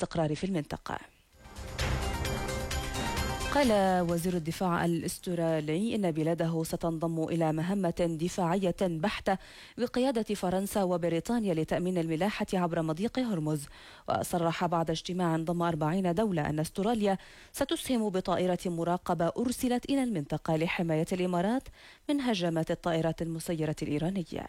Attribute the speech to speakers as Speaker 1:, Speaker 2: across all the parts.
Speaker 1: والاستقرار في المنطقة. قال وزير الدفاع الأسترالي إن بلاده ستنضم إلى مهمة دفاعية بحتة بقيادة فرنسا وبريطانيا لتأمين الملاحة عبر مضيق هرمز. وصرح بعد اجتماع ضم 40 دولة أن أستراليا ستسهم بطائرة مراقبة أرسلت إلى المنطقة لحماية الإمارات من هجمات الطائرات المسيرة الإيرانية.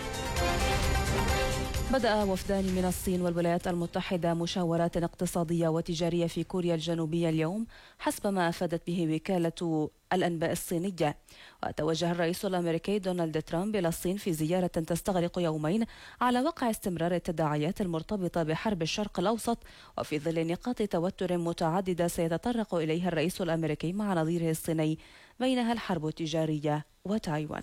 Speaker 1: بدأ وفدان من الصين والولايات المتحدة مشاورات اقتصادية وتجارية في كوريا الجنوبية اليوم حسب ما أفادت به وكالة الأنباء الصينية. وتوجه الرئيس الأمريكي دونالد ترامب إلى الصين في زيارة تستغرق يومين على وقع استمرار التداعيات المرتبطة بحرب الشرق الأوسط، وفي ظل نقاط توتر متعددة سيتطرق إليها الرئيس الأمريكي مع نظيره الصيني، بينها الحرب التجارية وتايوان.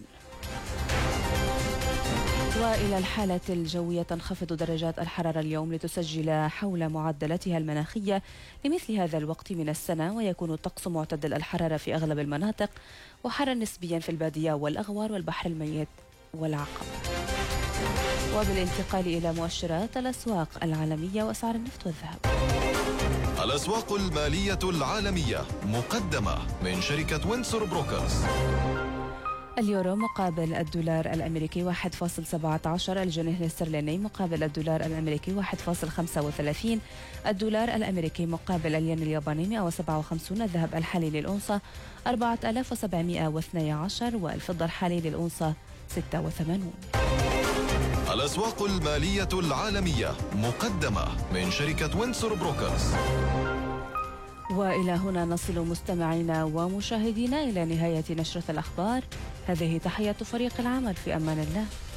Speaker 1: وإلى الحالة الجوية، تنخفض درجات الحرارة اليوم لتسجل حول معدلاتها المناخية لمثل هذا الوقت من السنة، ويكون الطقس معتدل الحرارة في أغلب المناطق وحارا نسبيا في البادية والأغوار والبحر الميت والعقبة. وبالانتقال إلى مؤشرات الأسواق العالمية وأسعار النفط والذهب.
Speaker 2: الأسواق المالية العالمية مقدمة من شركة وينسور بروكرز.
Speaker 1: اليورو مقابل الدولار الأمريكي 1.17، الجنيه الاسترليني مقابل الدولار الأمريكي 1.35، الدولار الأمريكي مقابل الين الياباني 157، الذهب الحالي للأونصة 4712، والفضة الحالي للأونصة 86.
Speaker 2: الأسواق المالية العالمية مقدمة من شركة وينسور بروكرز.
Speaker 1: وإلى هنا نصل مستمعينا ومشاهدينا إلى نهاية نشرة الأخبار. هذه تحية فريق العمل، في أمان الله.